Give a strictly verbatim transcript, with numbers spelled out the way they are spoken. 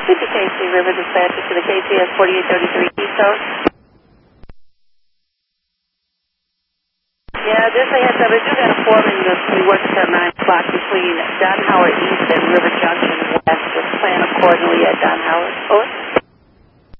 With the K C River Dispatcher to the K C S forty-eight thirty-three Keystone. Yeah, just a heads up. I do got a foreman that we work until nine o'clock between Don Howard East and River Junction West. Just plan accordingly at Don Howard. Over.